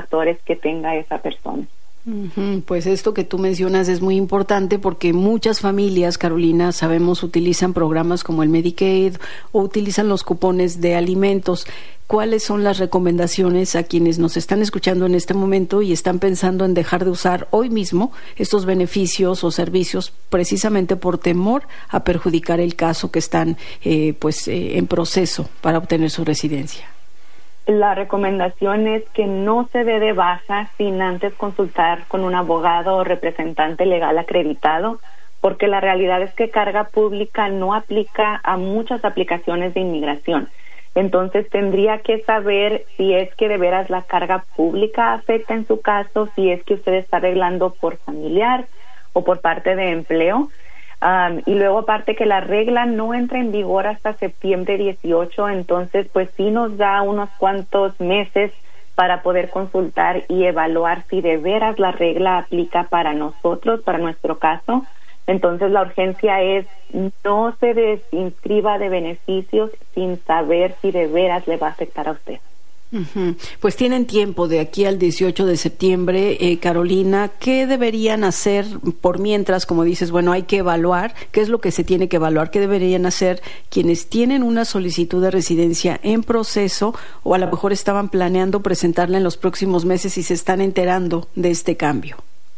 factores que tenga esa persona. Pues esto que tú mencionas es muy importante porque muchas familias, Carolina, sabemos, utilizan programas como el Medicaid o utilizan los cupones de alimentos. ¿Cuáles son las recomendaciones a quienes nos están escuchando en este momento y están pensando en dejar de usar hoy mismo estos beneficios o servicios precisamente por temor a perjudicar el caso que están en proceso para obtener su residencia? La recomendación es que no se dé de baja sin antes consultar con un abogado o representante legal acreditado, porque la realidad es que carga pública no aplica a muchas aplicaciones de inmigración. Entonces tendría que saber si es que de veras la carga pública afecta en su caso, si es que usted está arreglando por familiar o por parte de empleo. Y luego aparte que la regla no entra en vigor hasta septiembre 18, entonces pues sí nos da unos cuantos meses para poder consultar y evaluar si de veras la regla aplica para nosotros, para nuestro caso. Entonces la urgencia es no se desinscriba de beneficios sin saber si de veras le va a afectar a usted. Pues tienen tiempo de aquí al 18 de septiembre, Carolina. ¿Qué deberían hacer por mientras? Como dices, bueno, hay que evaluar. ¿Qué es lo que se tiene que evaluar? ¿Qué deberían hacer quienes tienen una solicitud de residencia en proceso o a lo mejor estaban planeando presentarla en los próximos meses y se están enterando de este cambio?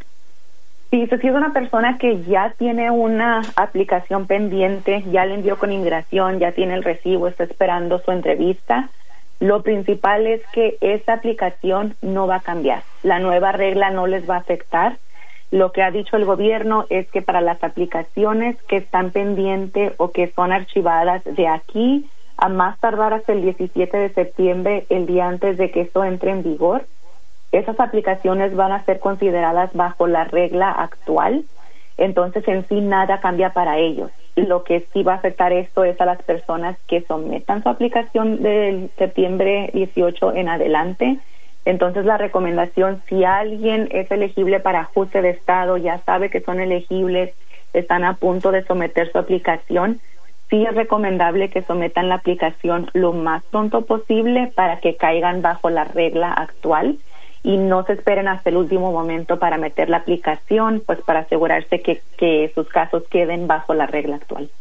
Sí, si es una persona que ya tiene una aplicación pendiente, ya le envió con inmigración, ya tiene el recibo, está esperando su entrevista, lo principal es que esa aplicación no va a cambiar. La nueva regla no les va a afectar. Lo que ha dicho el gobierno es que para las aplicaciones que están pendientes o que son archivadas de aquí a más tardar hasta el 17 de septiembre, el día antes de que esto entre en vigor, esas aplicaciones van a ser consideradas bajo la regla actual. Entonces en sí nada cambia para ellos. Lo que sí va a afectar esto es a las personas que sometan su aplicación del septiembre 18 en adelante. Entonces la recomendación, si alguien es elegible para ajuste de estado, ya sabe que son elegibles, están a punto de someter su aplicación, sí es recomendable que sometan la aplicación lo más pronto posible para que caigan bajo la regla actual y no se esperen hasta el último momento para meter la aplicación, pues para asegurarse que sus casos queden bajo la regla actual.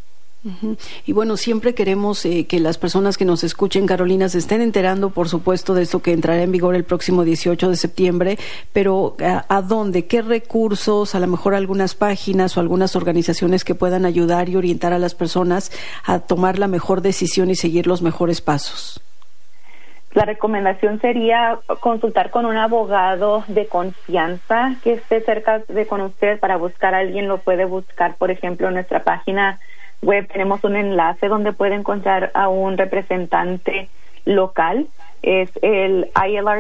Y bueno, siempre queremos que las personas que nos escuchen, Carolina, se estén enterando, por supuesto, de esto que entrará en vigor el próximo 18 de septiembre, pero ¿a dónde? ¿Qué recursos? A lo mejor algunas páginas o algunas organizaciones que puedan ayudar y orientar a las personas a tomar la mejor decisión y seguir los mejores pasos. La recomendación sería consultar con un abogado de confianza que esté cerca de con usted para buscar a alguien. Lo puede buscar, por ejemplo, en nuestra página web tenemos un enlace donde puede encontrar a un representante local. Es el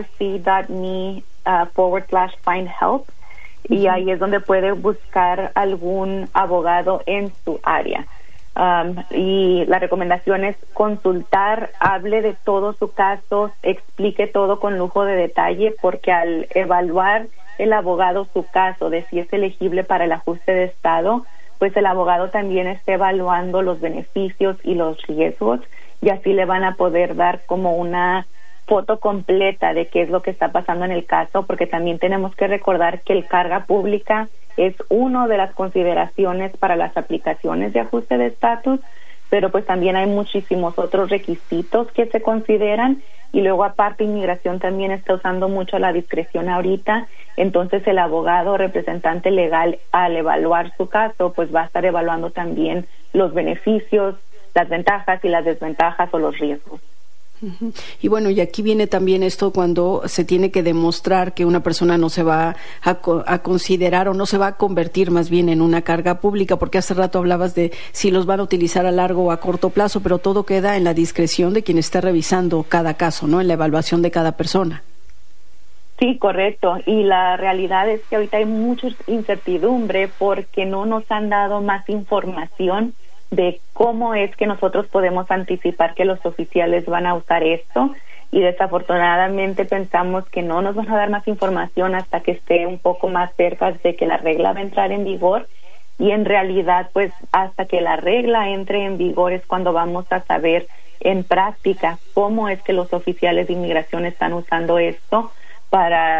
ilrc.me/find help y ahí es donde puede buscar algún abogado en su área. Y la recomendación es consultar, hable de todo su caso, explique todo con lujo de detalle, porque al evaluar el abogado su caso de si es elegible para el ajuste de estado, pues el abogado también está evaluando los beneficios y los riesgos y así le van a poder dar como una foto completa de qué es lo que está pasando en el caso, porque también tenemos que recordar que el carga pública es una de las consideraciones para las aplicaciones de ajuste de estatus, pero pues también hay muchísimos otros requisitos que se consideran y luego aparte inmigración también está usando mucho la discreción ahorita, entonces el abogado o representante legal al evaluar su caso pues va a estar evaluando también los beneficios, las ventajas y las desventajas o los riesgos. Y bueno, y aquí viene también esto cuando se tiene que demostrar que una persona no se va a considerar o no se va a convertir más bien en una carga pública, porque hace rato hablabas de si los van a utilizar a largo o a corto plazo, pero todo queda en la discreción de quien esté revisando cada caso, ¿no? En la evaluación de cada persona. Sí, correcto. Y la realidad es que ahorita hay mucha incertidumbre porque no nos han dado más información de cómo es que nosotros podemos anticipar que los oficiales van a usar esto y desafortunadamente pensamos que no nos van a dar más información hasta que esté un poco más cerca de que la regla va a entrar en vigor y en realidad pues hasta que la regla entre en vigor es cuando vamos a saber en práctica cómo es que los oficiales de inmigración están usando esto para